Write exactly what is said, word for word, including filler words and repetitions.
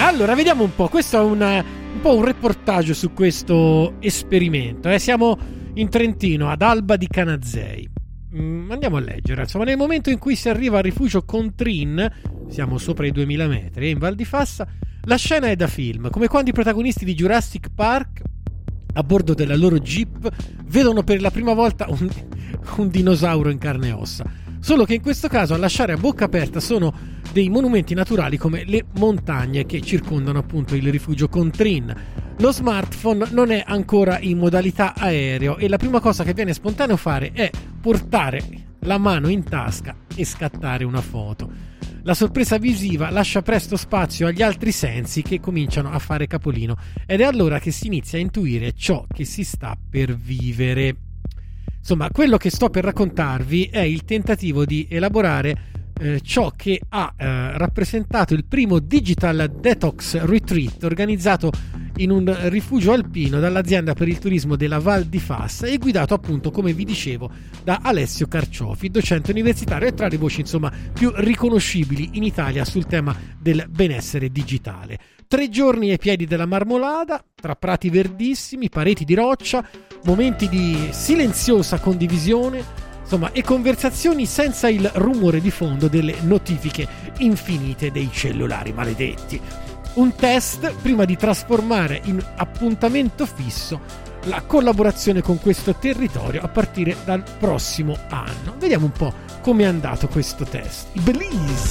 Allora, vediamo un po'. Questo è un, un po' un reportage su questo esperimento. Eh? Siamo in Trentino, ad Alba di Canazei. Mm, andiamo a leggere. Insomma, nel momento in cui si arriva al rifugio Contrin, siamo sopra i duemila metri, in Val di Fassa, la scena è da film, come quando i protagonisti di Jurassic Park, a bordo della loro jeep, vedono per la prima volta un, un dinosauro in carne e ossa. Solo che in questo caso a lasciare a bocca aperta sono dei monumenti naturali come le montagne che circondano appunto il rifugio Contrin. Lo smartphone non è ancora in modalità aereo e la prima cosa che viene spontaneo fare è portare la mano in tasca e scattare una foto. La sorpresa visiva lascia presto spazio agli altri sensi che cominciano a fare capolino ed è allora che si inizia a intuire ciò che si sta per vivere. Insomma, quello che sto per raccontarvi è il tentativo di elaborare eh, ciò che ha eh, rappresentato il primo Digital Detox Retreat organizzato in un rifugio alpino dall'azienda per il turismo della Val di Fassa e guidato appunto, come vi dicevo, da Alessio Carciofi, docente universitario e tra le voci insomma più riconoscibili in Italia sul tema del benessere digitale. Tre giorni ai piedi della Marmolada, tra prati verdissimi, pareti di roccia, momenti di silenziosa condivisione, insomma, e conversazioni senza il rumore di fondo delle notifiche infinite dei cellulari maledetti. Un test prima di trasformare in appuntamento fisso la collaborazione con questo territorio a partire dal prossimo anno. Vediamo un po' come è andato questo test. I Belize.